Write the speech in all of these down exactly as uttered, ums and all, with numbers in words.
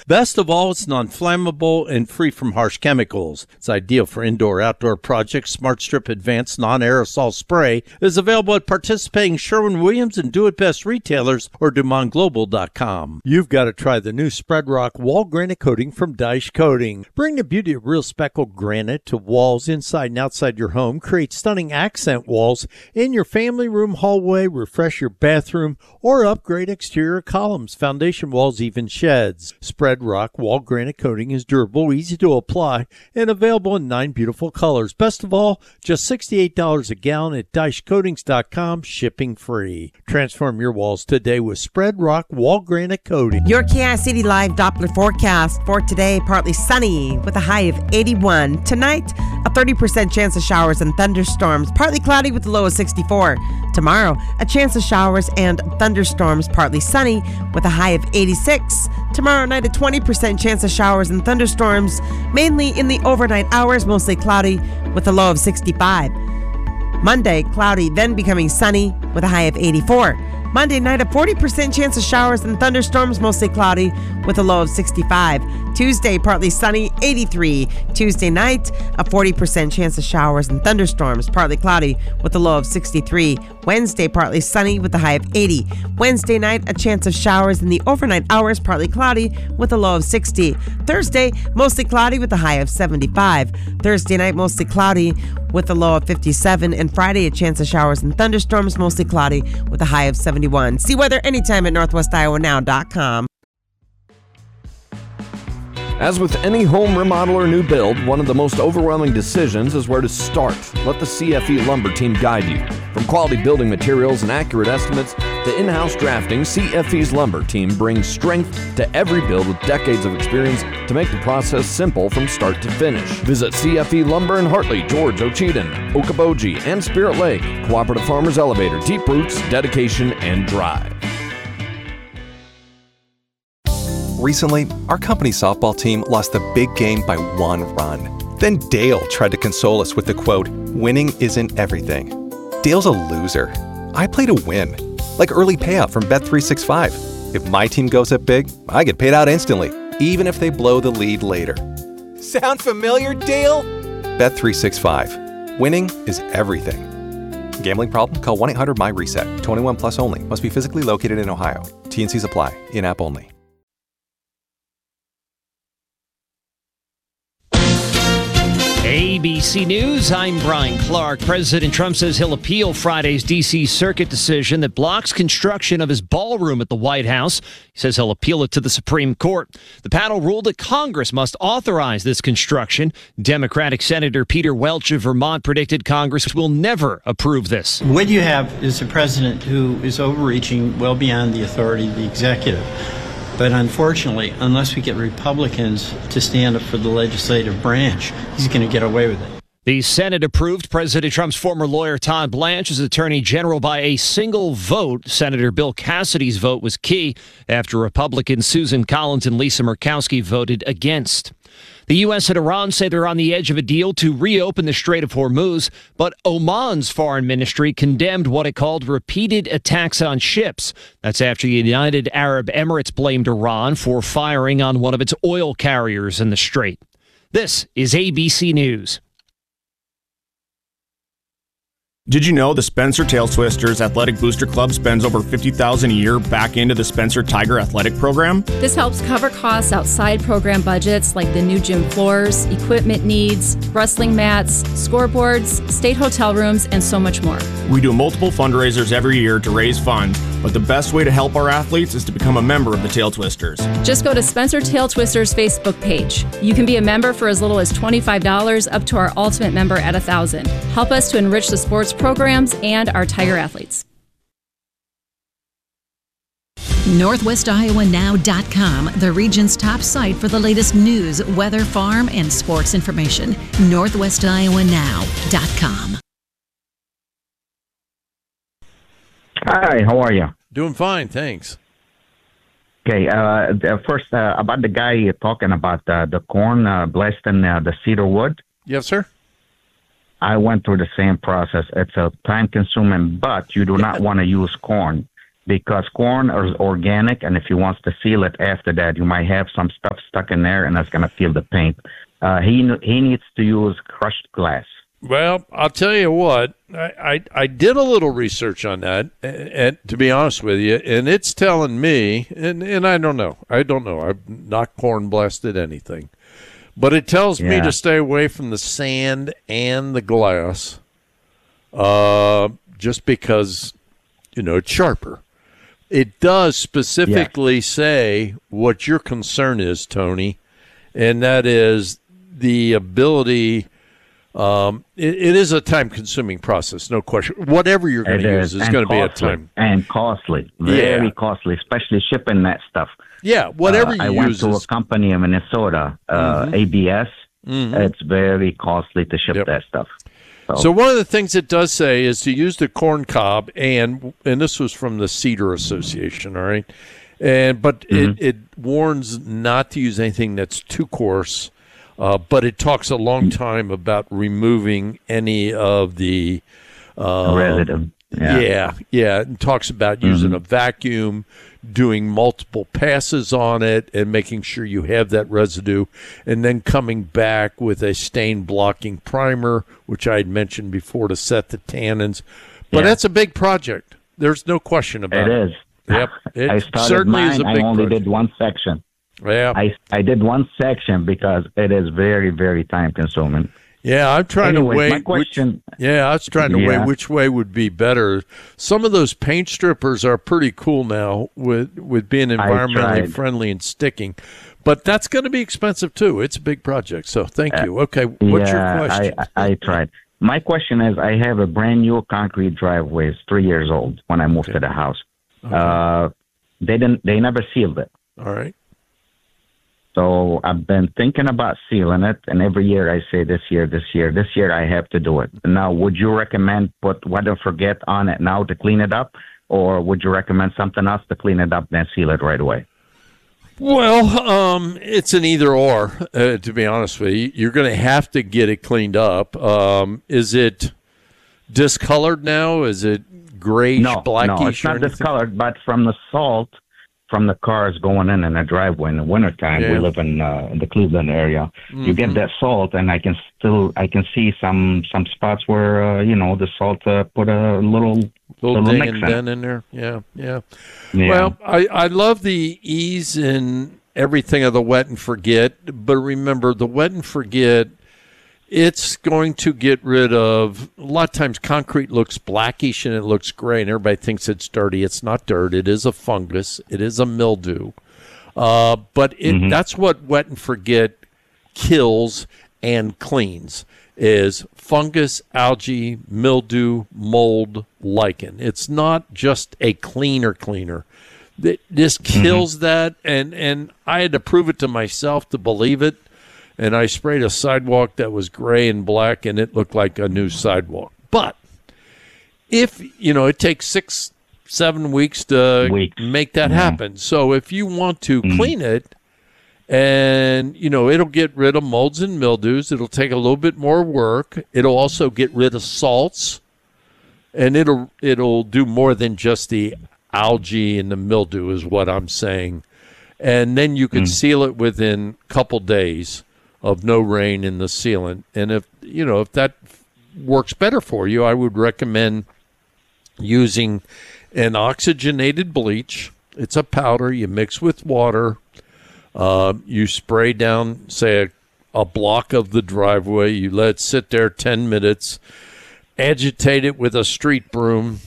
Best of all, it's non-flammable and free from harsh chemicals. It's ideal for indoor-outdoor projects. Smart Strip Advanced Non-Aerosol Spray is available at participating Sherwin-Williams and Do It Best retailers or Du Monde Global dot com. You've got to try the new Spread Rock Wall Granite Coating from Daesh Coating. Bring the beauty of real speckled granite to walls inside and outside your home. Create stunning accent walls in your family room, hallway, refresh your bathroom, or upgrade exterior columns, foundation walls, even sheds. Spread Rock Wall Granite Coating is durable, easy to apply, and available in nine beautiful colors. Best of all, just sixty-eight dollars a gallon at Daesh Coatings dot com, shipping free. Transform your walls today with Spread Rock Wall Granite Coating. Your Kansas City Live Doppler forecast for today: partly sunny with a high of eighty-one. Tonight, a thirty percent chance of showers and thunderstorms, partly cloudy with a low of sixty-four. Tomorrow, a chance of showers and thunderstorms, partly sunny with a high of eighty-six. Tomorrow night, a twenty percent chance of showers and thunderstorms, mainly in the overnight hours, mostly cloudy with a low of sixty-five. Monday, cloudy, then becoming sunny with a high of eighty-four. Monday night, a forty percent chance of showers and thunderstorms, mostly cloudy with a low of sixty-five. Tuesday, partly sunny, eighty-three. Tuesday night, a forty percent chance of showers and thunderstorms, partly cloudy with a low of sixty-three. Wednesday, partly sunny with a high of eighty. Wednesday night, a chance of showers in the overnight hours, partly cloudy with a low of sixty. Thursday, mostly cloudy with a high of seventy-five. Thursday night, mostly cloudy with a low of fifty-seven. And Friday, a chance of showers and thunderstorms, mostly cloudy with a high of seventy-one. See weather anytime at northwest iowa now dot com. As with any home remodel or new build, one of the most overwhelming decisions is where to start. Let the C F E Lumber team guide you. From quality building materials and accurate estimates to in-house drafting, C F E's Lumber team brings strength to every build with decades of experience to make the process simple from start to finish. Visit C F E Lumber in Hartley, George, Ocheyedan, Okoboji, and Spirit Lake. Cooperative Farmers Elevator, deep roots, dedication, and drive. Recently, our company softball team lost the big game by one run. Then Dale tried to console us with the quote, "Winning isn't everything." Dale's a loser. I play to win. Like early payout from Bet three sixty-five. If my team goes up big, I get paid out instantly, even if they blow the lead later. Sound familiar, Dale? Bet three sixty-five. Winning is everything. Gambling problem? Call one eight hundred M Y reset. twenty-one plus only. Must be physically located in Ohio. T and Cs apply. In-app only. A B C News, I'm Brian Clark. President Trump says he'll appeal Friday's D C Circuit decision that blocks construction of his ballroom at the White House. He says he'll appeal it to the Supreme Court. The panel ruled that Congress must authorize this construction. Democratic Senator Peter Welch of Vermont predicted Congress will never approve this. What you have is a president who is overreaching well beyond the authority of the executive. But unfortunately, unless we get Republicans to stand up for the legislative branch, he's going to get away with it. The Senate approved President Trump's former lawyer Todd Blanche as Attorney General by a single vote. Senator Bill Cassidy's vote was key after Republicans Susan Collins and Lisa Murkowski voted against. The U S and Iran say they're on the edge of a deal to reopen the Strait of Hormuz, but Oman's foreign ministry condemned what it called repeated attacks on ships. That's after the United Arab Emirates blamed Iran for firing on one of its oil carriers in the strait. This is A B C News. Did you know the Spencer Tail Twisters Athletic Booster Club spends over fifty thousand dollars a year back into the Spencer Tiger Athletic Program? This helps cover costs outside program budgets like the new gym floors, equipment needs, wrestling mats, scoreboards, state hotel rooms, and so much more. We do multiple fundraisers every year to raise funds, but the best way to help our athletes is to become a member of the Tail Twisters. Just go to Spencer Tail Twisters Facebook page. You can be a member for as little as twenty-five dollars up to our ultimate member at one thousand dollars. Help us to enrich the sports programs and our Tiger athletes. northwest iowa now dot com, the region's top site for the latest news, weather, farm, and sports information. northwest iowa now dot com. Hi, how are you? Doing fine, thanks. Okay, uh, first, uh, about the guy talking about uh, the corn uh, blasting uh, the cedar wood. Yes, sir. I went through the same process. It's a time-consuming, but you do not want to use corn because corn is organic, and if he wants to seal it after that, you might have some stuff stuck in there, and that's going to feel the paint. Uh, he he needs to use crushed glass. Well, I'll tell you what, I, I, I did a little research on that, and, and to be honest with you, and it's telling me, and, and I don't know, I don't know, I've not corn blasted anything, but it tells yeah. me to stay away from the sand and the glass, uh, just because, you know, it's sharper. It does specifically yeah. say what your concern is, Tony, and that is the ability. Um, it, it is a time-consuming process, no question. Whatever you're going to use is, is going to be a time and costly, very yeah. costly, especially shipping that stuff. Yeah, whatever uh, you I use. went to is... a company in Minnesota, uh, mm-hmm. A B S. Mm-hmm. It's very costly to ship yep. that stuff. So. so one of the things it does say is to use the corn cob, and and this was from the Cedar Association, all right, and but mm-hmm. it, it warns not to use anything that's too coarse. Uh, but it talks a long time about removing any of the uh, residue. Yeah, yeah, yeah. It talks about using mm-hmm. a vacuum, doing multiple passes on it, and making sure you have that residue, and then coming back with a stain blocking primer, which I had mentioned before, to set the tannins. But yeah. that's a big project. There's no question about it. It is. Yep. It I started certainly mine. is a I big only project. did one section. Yeah, I, I did one section because it is very, very time consuming. Yeah, I'm trying Anyways, to weigh. my question, which, yeah, I was trying to yeah. weigh which way would be better. Some of those paint strippers are pretty cool now with with being environmentally friendly and sticking, but that's going to be expensive too. It's a big project. So thank you. Okay, what's yeah, your question? I, I, I tried. My question is, I have a brand new concrete driveway. It's three years old when I moved okay. to the house. Okay. Uh, they didn't. They never sealed it. All right. So I've been thinking about sealing it, and every year I say this year, this year, this year I have to do it. Now, would you recommend put Wet and Forget on it now to clean it up, or would you recommend something else to clean it up and seal it right away? Well, um, it's an either or, uh, to be honest with you. You're going to have to get it cleaned up. Um, is it discolored now? Is it grayish, no, blackish? No, it's not anything? discolored, but from the salt from the cars going in in the driveway in the wintertime. Yeah. We live in, uh, in the Cleveland area. Mm-hmm. You get that salt, and I can still I can see some some spots where uh, you know the salt uh, put a little little, little ding mix and in. dent in there. Yeah, yeah, yeah. Well, I I love the ease and everything of the Wet and Forget, but remember the Wet and Forget. It's going to get rid of, a lot of times concrete looks blackish and it looks gray and everybody thinks it's dirty. It's not dirt. It is a fungus. It is a mildew. Uh, but it, mm-hmm. that's what Wet and Forget kills and cleans is fungus, algae, mildew, mold, lichen. It's not just a cleaner cleaner. It just kills mm-hmm. that, and, and I had to prove it to myself to believe it. And I sprayed a sidewalk that was gray and black, and it looked like a new sidewalk. But if, you know, it takes six, seven weeks to weeks. make that yeah. happen. So if you want to mm. clean it, and, you know, it'll get rid of molds and mildews. It'll take a little bit more work. It'll also get rid of salts, and it'll it'll do more than just the algae and the mildew is what I'm saying. And then you can mm. seal it within a couple days of no rain in the sealant. And if, you know, if that works better for you, I would recommend using an oxygenated bleach. It's a powder you mix with water. Uh, you spray down, say, a, a block of the driveway. You let it sit there ten minutes. Agitate it with a street broom.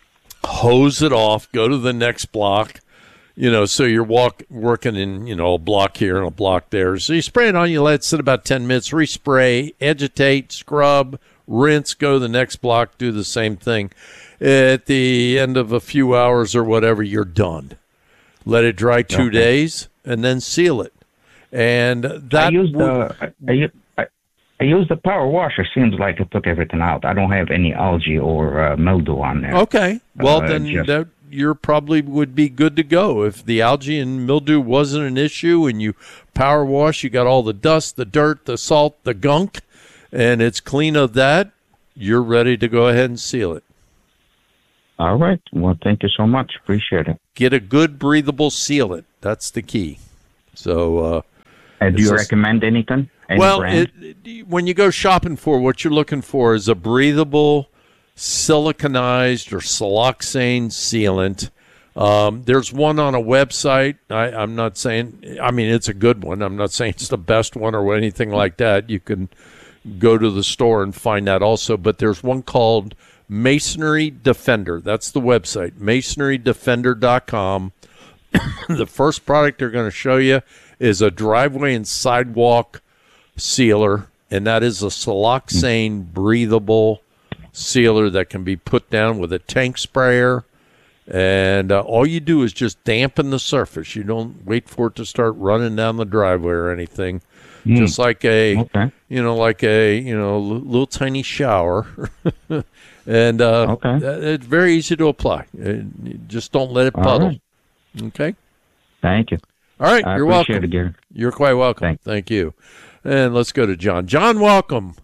Hose it off. Go to the next block. You know, so you're walk, working in, you know, a block here and a block there. So you spray it on, you let it sit about ten minutes, respray, agitate, scrub, rinse, go to the next block, do the same thing. At the end of a few hours or whatever, you're done. Let it dry two okay. days and then seal it. And that I used the I, I, I used the power washer. Seems like it took everything out. I don't have any algae or uh, mildew on there. Okay. Well, uh, then just, that you probably would be good to go. If the algae and mildew wasn't an issue and you power wash, you got all the dust, the dirt, the salt, the gunk, and it's clean of that, you're ready to go ahead and seal it. All right. Well, thank you so much. Appreciate it. Get a good breathable sealant. That's the key. So, uh, uh, do you a, recommend anything? Any well, brand? it, it, when you go shopping for what you're looking for is a breathable siliconized or siloxane sealant. Um, there's one on a website. I, I'm not saying, I mean, it's a good one. I'm not saying it's the best one or anything like that. You can go to the store and find that also. But there's one called Masonry Defender. That's the website, masonry defender dot com. The first product they're going to show you is a driveway and sidewalk sealer, and that is a siloxane breathable sealer that can be put down with a tank sprayer. And uh, all you do is just dampen the surface. You don't wait for it to start running down the driveway or anything. Mm. Just like a, okay. you know, like a, you know, little tiny shower. And uh, okay. it's very easy to apply. It, just don't let it puddle. Right. Okay? Thank you. All right. I You're welcome. It, Gary. You're quite welcome. Thanks. Thank you. And let's go to John. John, welcome.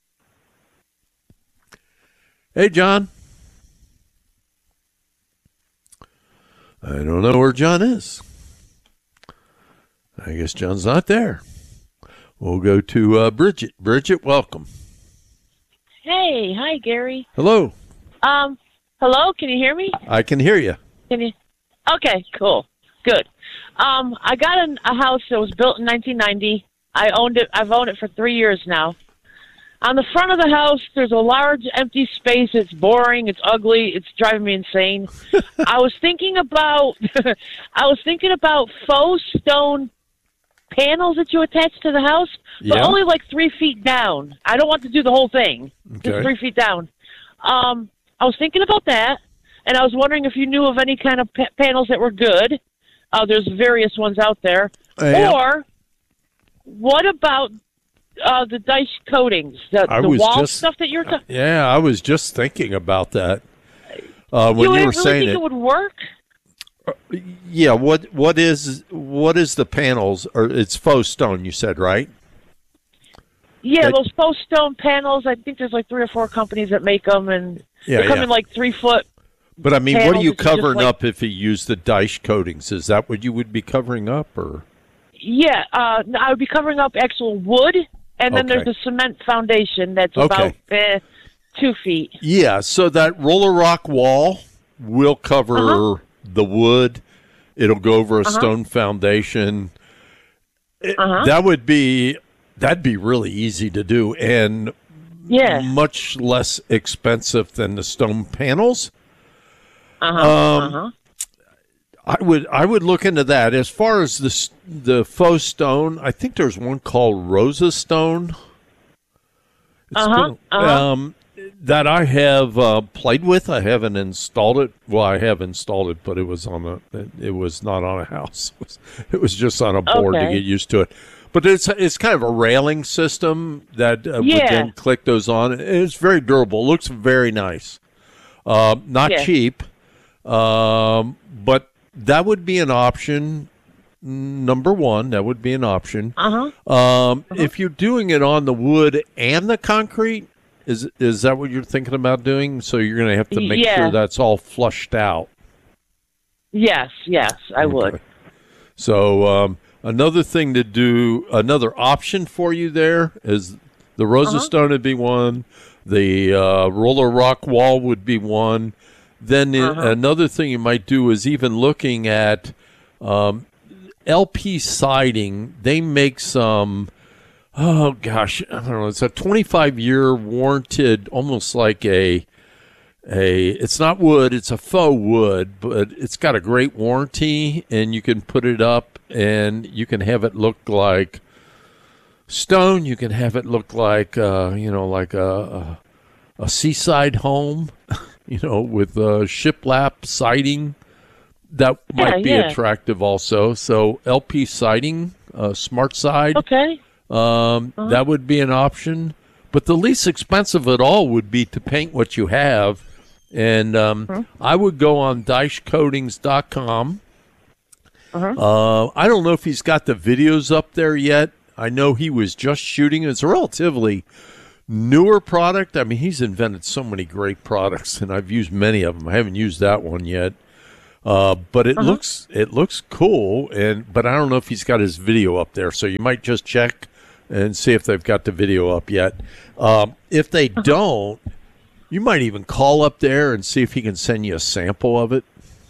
Hey, John. I don't know where John is. I guess John's not there. We'll go to uh, Bridget. Bridget, welcome. Hey, hi, Gary. Hello. Um, hello, can you hear me? I can hear you. Can you? Okay, cool, good. Um, I got an, a house that was built in nineteen ninety. I owned it. I've owned it for three years now. On the front of the house, there's a large empty space. It's boring. It's ugly. It's driving me insane. I was thinking about, I was thinking about faux stone panels that you attach to the house, but yeah. only like three feet down. I don't want to do the whole thing. Okay. Just three feet down. Um, I was thinking about that, and I was wondering if you knew of any kind of pa- panels that were good. Uh, there's various ones out there. Uh, yeah. Or what about uh, the dice coatings, the, the wall just, stuff that you're talking? Yeah, I was just thinking about that uh, when you, you were really saying think it. it would work? Yeah, what what is what is the panels? Or it's faux stone, you said, right? Yeah, that, those faux stone panels. I think there's like three or four companies that make them, and yeah, they come yeah. in like three foot. But I mean, what are you covering like, up if you use the dice coatings? Is that what you would be covering up, or? Yeah, uh, I would be covering up actual wood, and then okay. there's a cement foundation that's okay. about eh, two feet. Yeah, so that roller rock wall will cover uh-huh. the wood. It'll go over a uh-huh. stone foundation. It, uh-huh. That would be that'd be really easy to do, and yeah. much less expensive than the stone panels. Uh-huh. Um, uh-huh. I would I would look into that. As far as the the faux stone, I think there's one called Rosa Stone. It's uh-huh. been, uh-huh. Um, that I have uh, played with. I haven't installed it. Well, I have installed it, but it was on a. It was not on a house. It was, it was just on a board okay. to get used to it. But it's it's kind of a railing system that uh, yeah. would then click those on. It's very durable. It looks very nice. Uh, not yeah. cheap, um, but that would be an option. Number one, that would be an option. Uh-huh. Um, uh-huh. If you're doing it on the wood and the concrete, is is that what you're thinking about doing? So you're going to have to make yeah. sure that's all flushed out. Yes, yes, I okay. would. So um, another thing to do, another option for you there is the Rosa uh-huh. Stone would be one. The uh, roller rock wall would be one. Then uh-huh. the, another thing you might do is even looking at um, L P siding. They make some, oh gosh, I don't know. It's a twenty-five year warranted, almost like a, a. It's not wood. It's a faux wood, but it's got a great warranty, and you can put it up, and you can have it look like stone. You can have it look like, uh, you know, like a, a, a seaside home, you know, with uh, shiplap siding. That might yeah, be yeah. attractive also. So L P siding, uh, smart side. Okay. Um, uh-huh. That would be an option. But the least expensive of it all would be to paint what you have. And um, uh-huh. I would go on dice coatings dot com. Uh-huh. Uh, I don't know if he's got the videos up there yet. I know he was just shooting. It's a relatively newer product, I mean, he's invented so many great products, and I've used many of them. I haven't used that one yet. Uh, but it uh-huh. looks it looks cool, and but I don't know if he's got his video up there. So you might just check and see if they've got the video up yet. Um, if they uh-huh. don't, you might even call up there and see if he can send you a sample of it.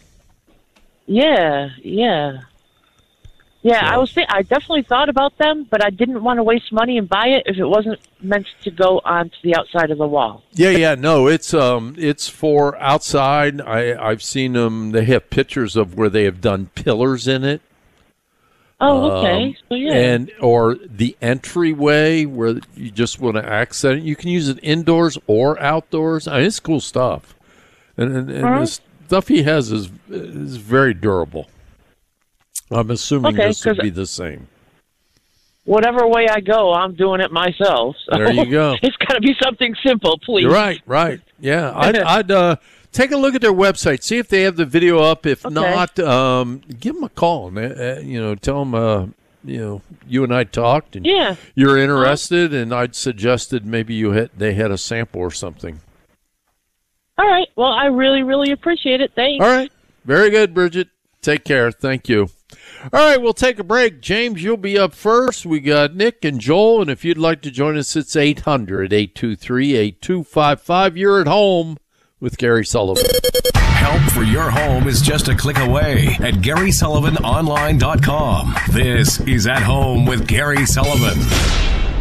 Yeah, yeah. Yeah, I was. Th- I definitely thought about them, but I didn't want to waste money and buy it if it wasn't meant to go onto the outside of the wall. Yeah, yeah, no, it's um, it's for outside. I I've seen them. They have pictures of where they have done pillars in it. Oh, okay. Um, so yeah, and or the entryway where you just want to accent it. You can use it indoors or outdoors. I mean, it's cool stuff, and and, and uh-huh. the stuff he has is is very durable. I'm assuming okay, this would be the same. Whatever way I go, I'm doing it myself. So there you go. It's got to be something simple, please. You're right, right. Yeah, I'd, I'd uh, take a look at their website, see if they have the video up. If okay. not, um, give them a call. Uh, you know, tell them, uh, you know, you and I talked, and yeah. you're interested, and I'd suggested maybe you had they had a sample or something. All right. Well, I really, really appreciate it. Thanks. All right. Very good, Bridget. Take care. Thank you. All right, we'll take a break. James, you'll be up first. We got Nick and Joel, and if you'd like to join us, it's eight hundred, eight two three, eight two five five. You're at home with Gary Sullivan. Help for your home is just a click away at Gary Sullivan Online dot com. This is At Home with Gary Sullivan.